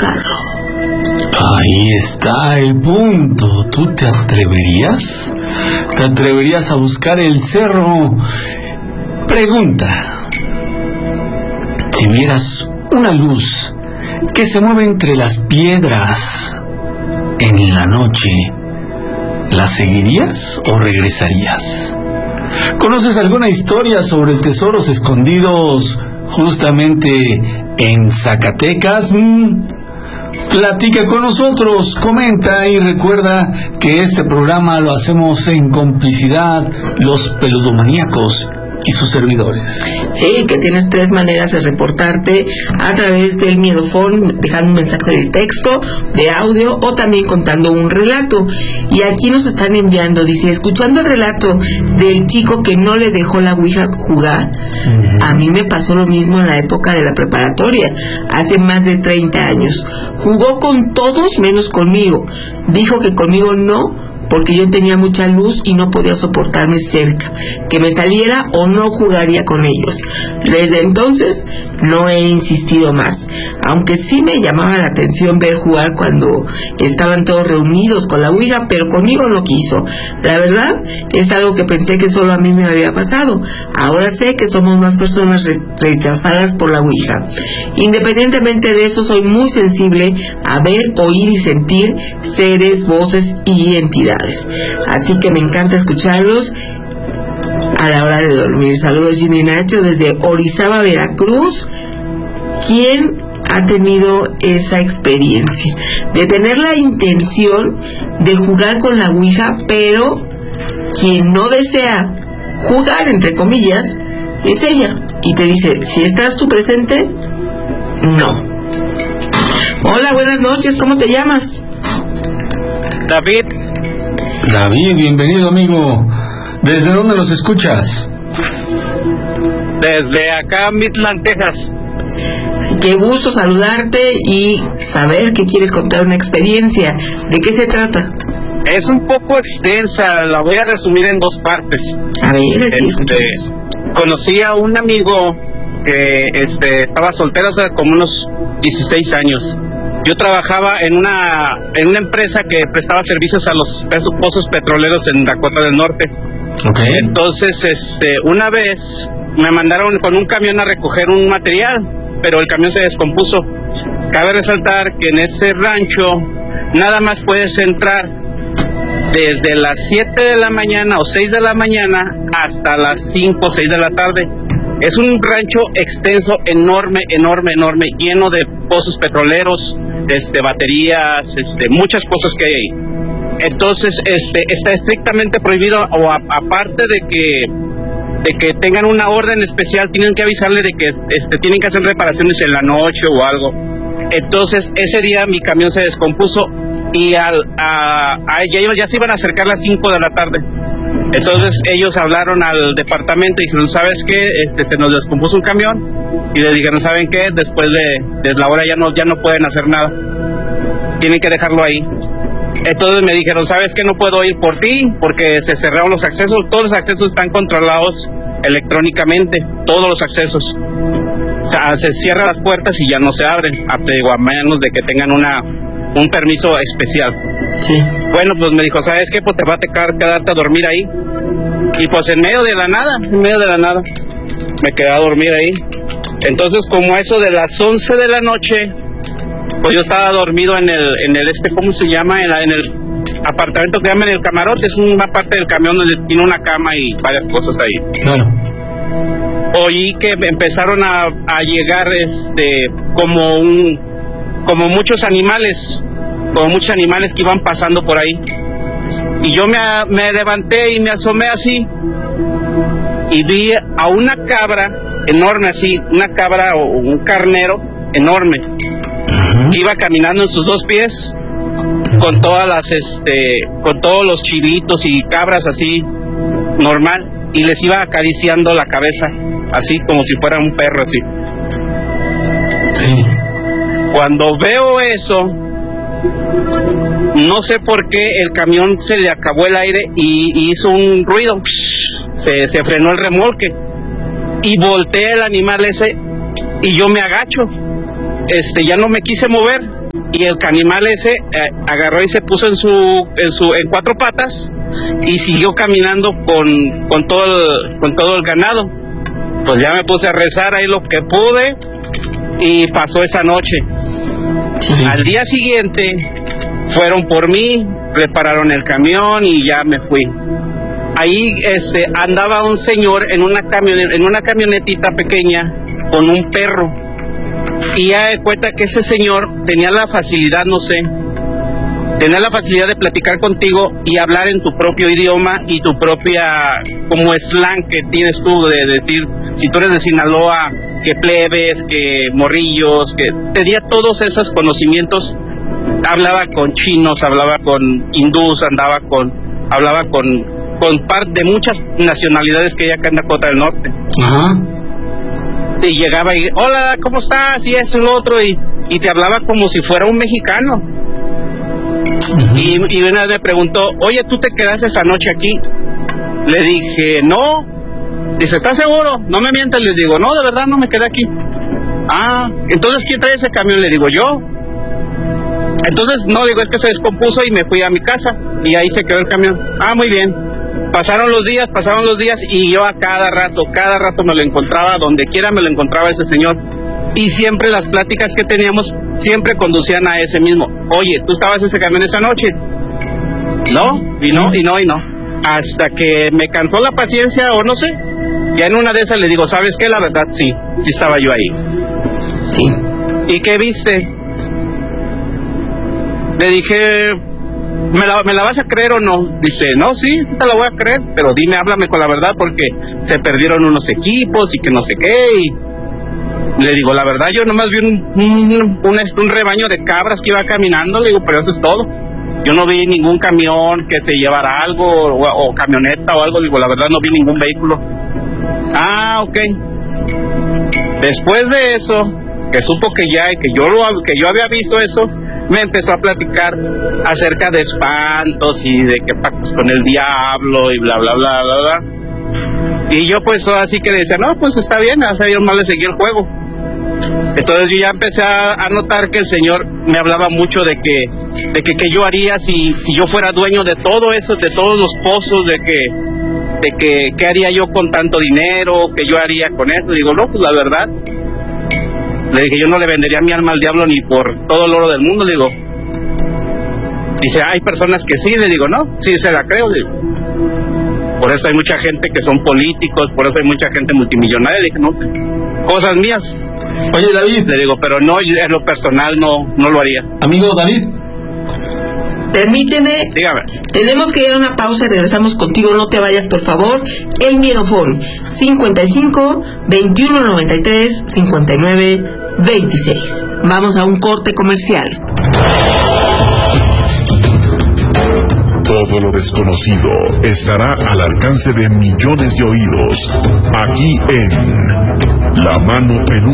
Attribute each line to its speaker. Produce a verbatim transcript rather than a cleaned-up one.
Speaker 1: Carlos.
Speaker 2: Ahí está el punto. ¿Tú te atreverías? ¿Te atreverías a buscar el cerro? Pregunta. Si vieras una luz que se mueve entre las piedras en la noche, ¿la seguirías o regresarías? ¿Conoces alguna historia sobre tesoros escondidos justamente en Zacatecas? Platica con nosotros, comenta y recuerda que este programa lo hacemos en complicidad los peludomaníacos y sus servidores.
Speaker 1: Sí, que tienes tres maneras de reportarte: a través del Miedofón, dejando un mensaje de texto, de audio, o también contando un relato. Y aquí nos están enviando, dice, escuchando el relato del chico que no le dejó la ouija jugar, uh-huh. A mí me pasó lo mismo en la época de la preparatoria, hace más de treinta años. Jugó con todos menos conmigo. Dijo que conmigo no, porque yo tenía mucha luz y no podía soportarme cerca, que me saliera o no jugaría con ellos. Desde entonces no he insistido más, aunque sí me llamaba la atención ver jugar cuando estaban todos reunidos con la ouija, pero conmigo no quiso. La verdad es algo que pensé que solo a mí me había pasado. Ahora sé que somos más personas re- rechazadas por la ouija. Independientemente de eso, soy muy sensible a ver, oír y sentir seres, voces y entidades. Así que me encanta escucharlos a la hora de dormir. Saludos, Ginny Nacho, desde Orizaba, Veracruz. ¿Quién ha tenido esa experiencia de tener la intención de jugar con la ouija, pero quien no desea jugar, entre comillas, es ella? Y te dice, si estás tú presente, no. Hola, buenas noches, ¿cómo te llamas?
Speaker 3: David.
Speaker 2: David, bienvenido, amigo. ¿Desde dónde nos escuchas?
Speaker 3: Desde acá, Midland, Texas.
Speaker 1: Qué gusto saludarte y saber que quieres contar una experiencia. ¿De qué se trata?
Speaker 3: Es un poco extensa, la voy a resumir en dos partes.
Speaker 1: A ver, sí,
Speaker 3: este, conocí a un amigo que este, estaba soltero hace como unos dieciséis años. Yo trabajaba en una en una empresa que prestaba servicios a los pozos petroleros en Dakota del Norte.
Speaker 2: Okay.
Speaker 3: Entonces, este, una vez me mandaron con un camión a recoger un material, pero el camión se descompuso. Cabe resaltar que en ese rancho nada más puedes entrar desde las siete de la mañana o seis de la mañana hasta las cinco o seis de la tarde. Es un rancho extenso, enorme, enorme, enorme, lleno de pozos petroleros, este, baterías, este, muchas cosas que hay ahí. Entonces, este, está estrictamente prohibido, o a, aparte de que, de que tengan una orden especial, tienen que avisarle de que este, tienen que hacer reparaciones en la noche o algo. Entonces, ese día mi camión se descompuso y al, a, a, ya, ya se iban a acercar las cinco de la tarde. Entonces ellos hablaron al departamento y dijeron, ¿sabes qué? Este, se nos descompuso un camión. Y le dijeron, ¿saben qué? Después de, de la hora ya no, ya no pueden hacer nada. Tienen que dejarlo ahí. Entonces me dijeron, ¿sabes qué? No puedo ir por ti porque se cerraron los accesos. Todos los accesos están controlados electrónicamente, todos los accesos. O sea, se cierran las puertas y ya no se abren, a, a menos de que tengan una un permiso especial.
Speaker 1: Sí.
Speaker 3: Bueno, pues me dijo, ¿sabes qué? Pues te va a tocar quedarte a dormir ahí. Y pues en medio de la nada, en medio de la nada, me quedé a dormir ahí. Entonces, como eso de las once de la noche, pues yo estaba dormido en el, en el este, ¿cómo se llama? En, la, en el apartamento que llaman el camarote, es una parte del camión donde tiene una cama y varias cosas ahí.
Speaker 2: Claro.
Speaker 3: Oí que empezaron a, a llegar este como un como muchos animales, como muchos animales que iban pasando por ahí. Y yo me, me levanté y me asomé así y vi a una cabra enorme así, una cabra o un carnero enorme, uh-huh. que iba caminando en sus dos pies con todas las este con todos los chivitos y cabras así normal, y les iba acariciando la cabeza así como si fuera un perro así.
Speaker 2: Sí.
Speaker 3: Cuando veo eso, no sé por qué el camión se le acabó el aire y, y hizo un ruido, se, se frenó el remolque y volteé el animal ese y yo me agacho, este ya no me quise mover y el animal ese eh, agarró y se puso en su, en su, en cuatro patas y siguió caminando con, con todo el, con todo el ganado. Pues ya me puse a rezar ahí lo que pude y pasó esa noche. Sí. Al día siguiente fueron por mí, repararon el camión y ya me fui. Ahí este, andaba un señor en una camioneta, en una camionetita pequeña con un perro. Y ya de cuenta que ese señor tenía la facilidad, no sé, tenía la facilidad de platicar contigo y hablar en tu propio idioma y tu propia, como slang que tienes tú de decir, si tú eres de Sinaloa, que plebes, que morrillos, que tenía todos esos conocimientos. Hablaba con chinos, hablaba con hindús, andaba con, hablaba con, con parte de muchas nacionalidades que hay acá en Dakota del Norte.
Speaker 2: Ajá.
Speaker 3: Y llegaba y, hola, ¿cómo estás? Y eso y lo otro, y, y te hablaba como si fuera un mexicano. Uh-huh. Y, y una vez me preguntó, oye, ¿tú te quedaste esta noche aquí? Le dije, no. Dice, ¿estás seguro? No me mientas. Le digo, no, de verdad no me quedé aquí. Ah, entonces, ¿quién trae ese camión? Le digo, yo. Entonces, no, digo, es que se descompuso y me fui a mi casa y ahí se quedó el camión. Ah, muy bien. Pasaron los días, pasaron los días y yo a cada rato, cada rato me lo encontraba, donde quiera me lo encontraba ese señor. Y siempre las pláticas que teníamos, siempre conducían a ese mismo. Oye, ¿tú estabas en ese camión esa noche? No, y no, y no, y no. Hasta que me cansó la paciencia o no sé. Ya en una de esas le digo, ¿sabes qué? La verdad, sí, sí estaba yo ahí.
Speaker 1: Sí.
Speaker 3: ¿Y qué viste? Le dije, ¿me la, ¿me la vas a creer o no? Dice, no, sí, sí te la voy a creer, pero dime, háblame con la verdad porque se perdieron unos equipos y que no sé qué. Y le digo, la verdad, yo nomás vi un, un, un, un rebaño de cabras que iba caminando. Le digo, pero eso es todo. Yo no vi ningún camión que se llevara algo o, o camioneta o algo. Le digo, la verdad, no vi ningún vehículo. Ah, ok. Después de eso, que supo que ya, que yo, lo, que yo había visto eso, me empezó a platicar acerca de espantos y de que pactos con el diablo y bla, bla, bla, bla, bla. Y yo pues así que decía, no, pues está bien, hace bien mal de seguir el juego. Entonces yo ya empecé a, a notar que el señor me hablaba mucho de que, de que, que yo haría si, si yo fuera dueño de todo eso, de todos los pozos, de que, de que, qué haría yo con tanto dinero, qué yo haría con eso. Le digo, no, pues la verdad, le dije, yo no le vendería mi alma al diablo ni por todo el oro del mundo. Le digo, dice, hay personas que sí. Le digo, no, sí se la creo. Le digo, por eso hay mucha gente que son políticos, por eso hay mucha gente multimillonaria. Le dije, no, cosas mías.
Speaker 2: Oye, David.
Speaker 3: Le digo, pero no, en lo personal no, no lo haría.
Speaker 2: Amigo David.
Speaker 1: Permíteme.
Speaker 3: Dígame.
Speaker 1: Tenemos que ir a una pausa y regresamos contigo. No te vayas, por favor. El Miedofón cincuenta y cinco, veintiuno noventa y tres, cincuenta y nueve, veintiséis. Vamos a un corte comercial.
Speaker 4: Todo lo desconocido estará al alcance de millones de oídos. Aquí en La Mano Peluda.